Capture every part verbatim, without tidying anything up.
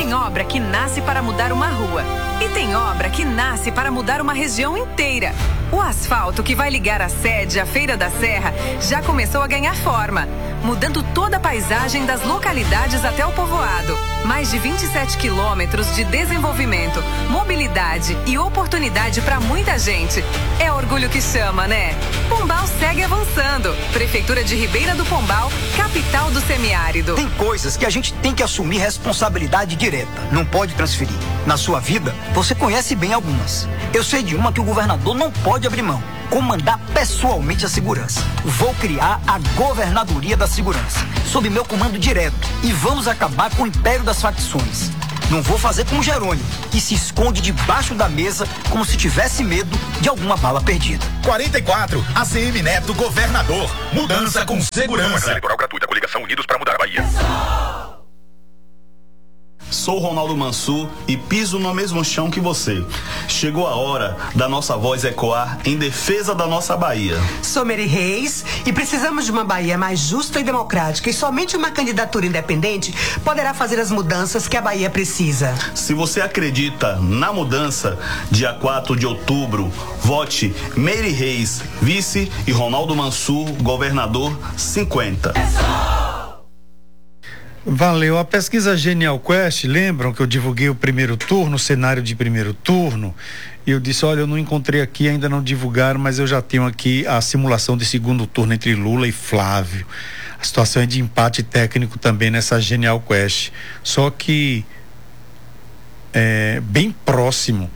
Tem obra que nasce para mudar uma rua. E tem obra que nasce para mudar uma região inteira. O asfalto que vai ligar a sede à Feira da Serra já começou a ganhar forma, mudando toda a paisagem das localidades até o povoado. Mais de vinte e sete quilômetros de desenvolvimento, mobilidade e oportunidade para muita gente. É orgulho que chama, né? Pombal segue avançando. Prefeitura de Ribeira do Pombal, capital do semiárido. Tem coisas que a gente tem que assumir responsabilidade direta. Não pode transferir. Na sua vida, você conhece bem algumas. Eu sei de uma que o governador não pode abrir mão. Comandar pessoalmente a segurança. Vou criar a Governadoria da Segurança, sob meu comando direto. E vamos acabar com o império das facções. Não vou fazer como Jerônimo, que se esconde debaixo da mesa como se tivesse medo de alguma bala perdida. quarenta e quatro, A C M Neto, governador. Mudança com segurança. Eleitoral gratuita, coligação Unidos para mudar a Bahia. Sou Ronaldo Mansur e piso no mesmo chão que você. Chegou a hora da nossa voz ecoar em defesa da nossa Bahia. Sou Mary Reis e precisamos de uma Bahia mais justa e democrática, e somente uma candidatura independente poderá fazer as mudanças que a Bahia precisa. Se você acredita na mudança, dia quatro de outubro, vote Mary Reis, vice, e Ronaldo Mansur, governador cinquenta. Valeu. A pesquisa Genial Quest, lembram que eu divulguei o primeiro turno, o cenário de primeiro turno, e eu disse, olha, eu não encontrei aqui, ainda não divulgaram, mas eu já tenho aqui a simulação de segundo turno entre Lula e Flávio. A situação é de empate técnico também nessa Genial Quest, só que é bem próximo.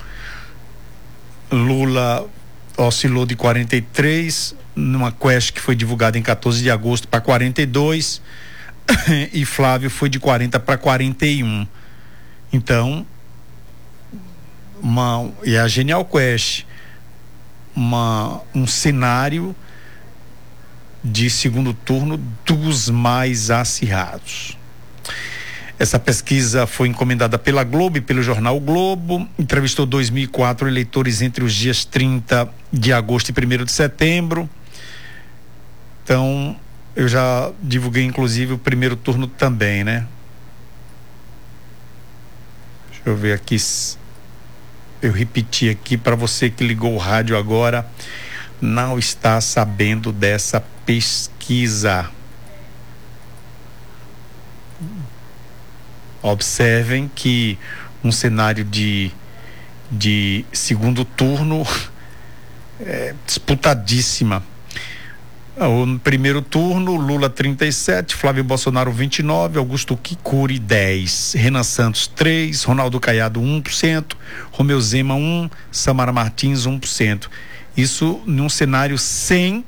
Lula oscilou de quarenta e três numa quest que foi divulgada em quatorze de agosto para quarenta e dois, e Flávio foi de quarenta para quarenta e um. Então, uma, e a Genial Quest, uma, um cenário de segundo turno dos mais acirrados. Essa pesquisa foi encomendada pela Globo e pelo jornal o Globo, entrevistou dois mil e quatro eleitores entre os dias trinta de agosto e primeiro de setembro. Então, eu já divulguei inclusive o primeiro turno também, né? Deixa eu ver aqui, eu repeti aqui para você que ligou o rádio agora, não está sabendo dessa pesquisa. Observem que um cenário de, de segundo turno é disputadíssima. No primeiro turno, Lula trinta e sete, Flávio Bolsonaro vinte e nove, Augusto Kikuri dez, Renan Santos três, Ronaldo Caiado um por cento, Romeu Zema um, Samara Martins um por cento. Isso num cenário sem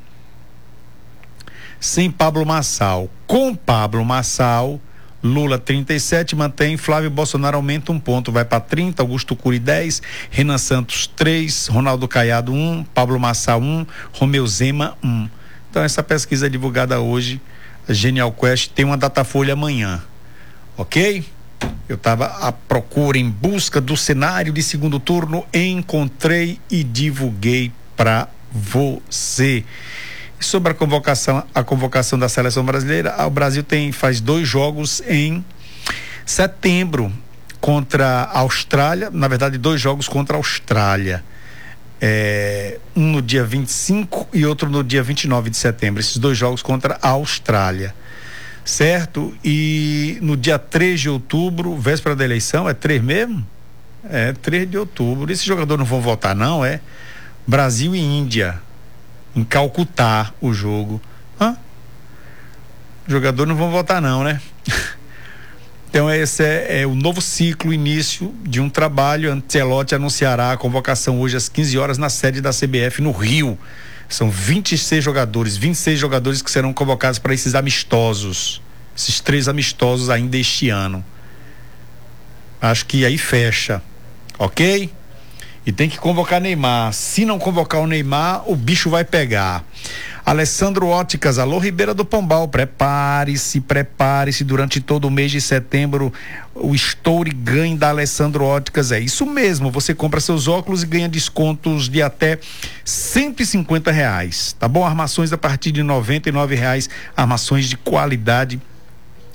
sem Pablo Marçal. Com Pablo Marçal, Lula trinta e sete mantém, Flávio Bolsonaro aumenta um ponto, vai para trinta, Augusto Cury dez, Renan Santos três, Ronaldo Caiado um, Pablo Marçal um, Romeu Zema um. Então essa pesquisa é divulgada hoje, a Genial Quest tem uma Datafolha amanhã, ok? Eu estava à procura, em busca do cenário de segundo turno, encontrei e divulguei para você. Sobre a convocação, a convocação da seleção brasileira, o Brasil tem, faz dois jogos em setembro contra a Austrália, na verdade dois jogos contra a Austrália, é, um no dia vinte e cinco e outro no dia vinte e nove de setembro, esses dois jogos contra a Austrália, certo? E no dia três de outubro, véspera da eleição, é três mesmo? É três de outubro, esses jogadores não vão votar não, é Brasil e Índia, em Calcutá, o jogo. Hã? Os jogadores não vão votar não, né? Então esse é, é o novo ciclo, início de um trabalho. Ancelotti anunciará a convocação hoje às quinze horas na sede da C B F no Rio. São vinte e seis jogadores, vinte e seis jogadores que serão convocados para esses amistosos, esses três amistosos ainda este ano. Acho que aí fecha, ok? E tem que convocar Neymar. Se não convocar o Neymar, o bicho vai pegar. Alessandro Óticas, alô Ribeira do Pombal, prepare-se, prepare-se durante todo o mês de setembro. O estoure ganhe da Alessandro Óticas, é isso mesmo, você compra seus óculos e ganha descontos de até cento e cinquenta reais, tá bom? Armações a partir de noventa e nove reais, armações de qualidade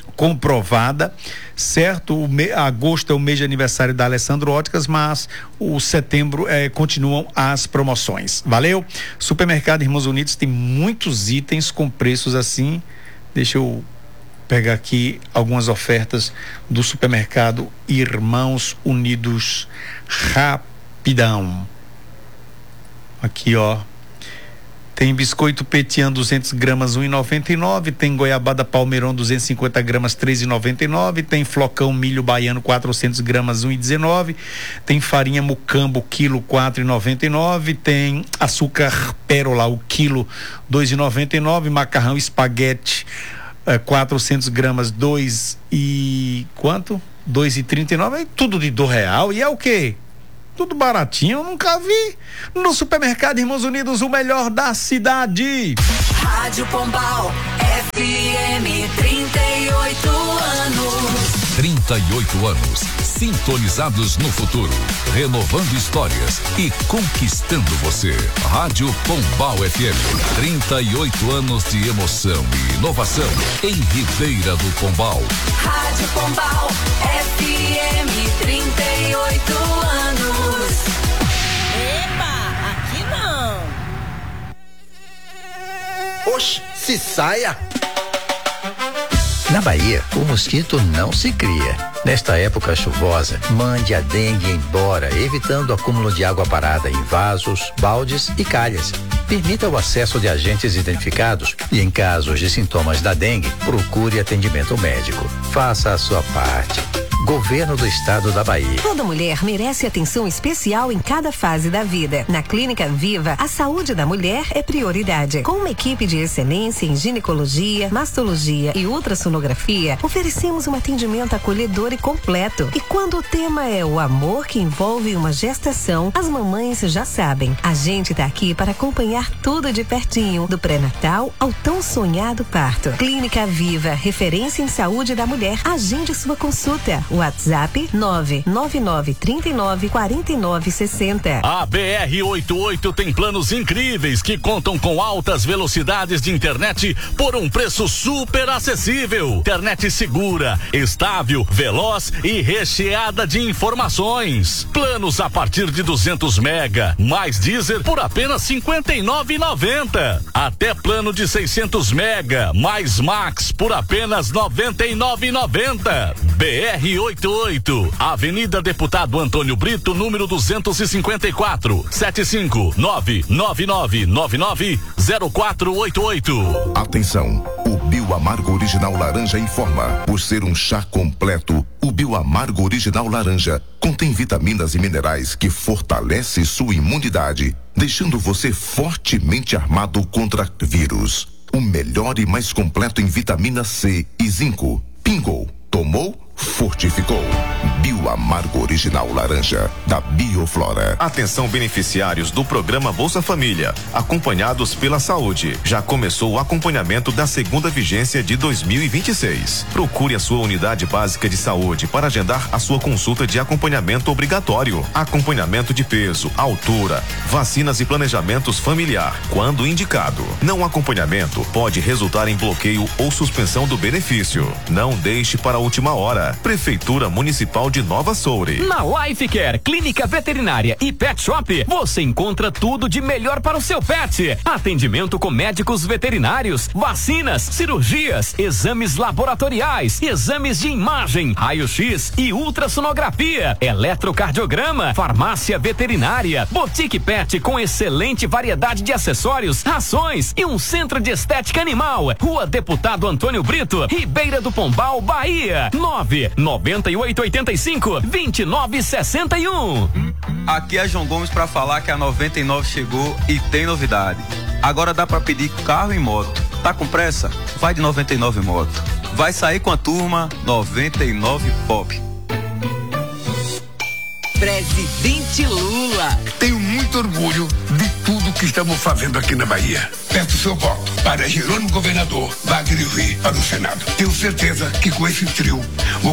comprovada, certo? O me, agosto é o mês de aniversário da Alessandro Óticas, mas o setembro é, continuam as promoções. Valeu? Supermercado Irmãos Unidos tem muitos itens com preços assim. Deixa eu pegar aqui algumas ofertas do supermercado Irmãos Unidos rapidão. Aqui, ó. Tem biscoito Petian duzentas gramas um real e noventa e nove, tem goiabada Palmeirão duzentas e cinquenta gramas três reais e noventa e nove, tem flocão milho baiano quatrocentas gramas um real e dezenove, tem farinha Mucambo quilo quatro reais e noventa e nove, tem açúcar Pérola o quilo dois reais e noventa e nove, macarrão espaguete eh, quatrocentas gramas dois e quanto? dois reais e trinta e nove, é tudo de dois real e é o quê? Tudo baratinho, eu nunca vi. No supermercado Irmãos Unidos, o melhor da cidade. Rádio Pombal, F M, trinta e oito anos. trinta e oito anos, sintonizados no futuro, renovando histórias e conquistando você. Rádio Pombal F M, trinta e oito anos de emoção e inovação em Ribeira do Pombal. Rádio Pombal, F M, trinta e oito anos. Epa, aqui não. Oxe, se saia. Na Bahia, o mosquito não se cria. Nesta época chuvosa, mande a dengue embora, evitando o acúmulo de água parada em vasos, baldes e calhas. Permita o acesso de agentes identificados e, em casos de sintomas da dengue, procure atendimento médico. Faça a sua parte. Governo do Estado da Bahia. Toda mulher merece atenção especial em cada fase da vida. Na Clínica Viva, a saúde da mulher é prioridade. Com uma equipe de excelência em ginecologia, mastologia e ultrassonografia, oferecemos um atendimento acolhedor e completo. E quando o tema é o amor que envolve uma gestação, as mamães já sabem. A gente tá aqui para acompanhar tudo de pertinho, do pré-natal ao tão sonhado parto. Clínica Viva, referência em saúde da mulher. Agende sua consulta. WhatsApp nove nove nove, trinta e nove, quarenta e nove, sessenta. A B R oitenta e oito tem planos incríveis que contam com altas velocidades de internet por um preço super acessível. Internet segura, estável, veloz e recheada de informações. Planos a partir de duzentos mega, mais Deezer por apenas cinquenta e nove reais e noventa centavos. Até plano de seiscentos mega, mais Max por apenas noventa e nove reais e noventa centavos. B R oitenta e oito, Avenida Deputado Antônio Brito, número duzentos e cinquenta e quatro, sete cinco nove nove nove nove nove zero quatro oito oito. Atenção, o Bioamargo Original Laranja informa, por ser um chá completo, o Bioamargo Original Laranja contém vitaminas e minerais que fortalece sua imunidade, deixando você fortemente armado contra vírus. O melhor e mais completo em vitamina C e zinco. Pingou, tomou, fortificou. Bioamargo Original Laranja, da Bioflora. Atenção beneficiários do programa Bolsa Família, acompanhados pela saúde. Já começou o acompanhamento da segunda vigência de dois mil e vinte e seis. Procure a sua unidade básica de saúde para agendar a sua consulta de acompanhamento obrigatório. Acompanhamento de peso, altura, vacinas e planejamentos familiar, quando indicado. Não acompanhamento pode resultar em bloqueio ou suspensão do benefício. Não deixe para a última hora. Prefeitura Municipal de Nova Soure. Na Life Care, Clínica Veterinária e Pet Shop, você encontra tudo de melhor para o seu pet. Atendimento com médicos veterinários, vacinas, cirurgias, exames laboratoriais, exames de imagem, raio-x e ultrassonografia, eletrocardiograma, farmácia veterinária, boutique pet com excelente variedade de acessórios, rações e um centro de estética animal. Rua Deputado Antônio Brito, Ribeira do Pombal, Bahia. nove nove oito oito cinco, dois nove seis um. Aqui é João Gomes para falar que a noventa e nove chegou e tem novidade. Agora dá para pedir carro e moto. Tá com pressa? Vai de noventa e nove Moto. Vai sair com a turma noventa e nove Pop. Presidente Lula. Tenho muito orgulho de tudo que estamos fazendo aqui na Bahia. Peço seu voto para Jerônimo Governador, Wagner Rio para o Senado. Tenho certeza que com esse trio